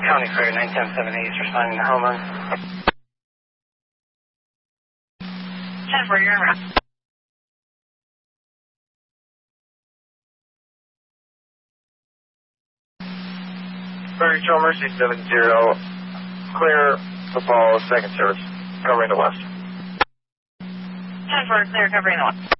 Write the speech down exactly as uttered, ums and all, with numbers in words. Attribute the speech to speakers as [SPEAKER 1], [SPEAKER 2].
[SPEAKER 1] County Crew, nine ten seven East, responding to Homer. ten four, you're en route.
[SPEAKER 2] Berry Trail Mercy seven zero, clear football, second service, covering the west.
[SPEAKER 1] ten four, clear, covering the west.